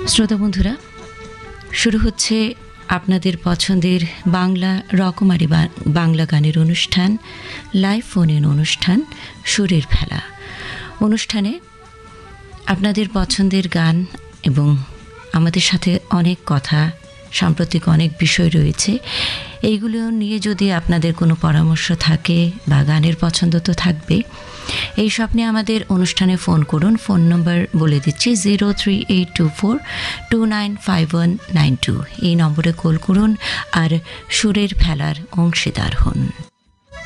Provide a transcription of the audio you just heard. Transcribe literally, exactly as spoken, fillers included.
শ্রোতা বন্ধুরা, শুরু হচ্ছে আপনাদের পছন্দের বাংলা রকমারি বাংলা গানের অনুষ্ঠান, লাইভ ফোন ইন অনুষ্ঠান সুরের ভেলা। অনুষ্ঠানে আপনাদের পছন্দের গান এবং আমাদের সাথে অনেক কথা, সাম্প্রতিক অনেক বিষয় রয়েছে। এইগুলো নিয়ে যদি আপনাদের কোনো পরামর্শ থাকে বা গানের পছন্দ তো থাকবে, এই সব নিয়ে আমাদের অনুষ্ঠানে ফোন করুন। ফোন নম্বর বলে দিচ্ছি zero three eight two four two nine five one nine two. এই নম্বরে কল করুন আর সুরের ভেলার অংশীদার হন।